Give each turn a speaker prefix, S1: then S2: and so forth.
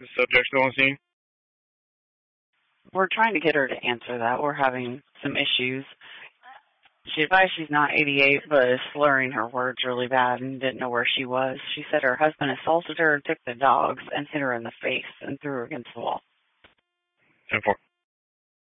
S1: The subject still on scene?
S2: We're trying to get her to answer that. We're having some issues. She advised she's not 88, but is slurring her words really bad and didn't know where she was. She said her husband assaulted her, took the dogs, and hit her in the face and threw her against the wall.
S1: 10-4.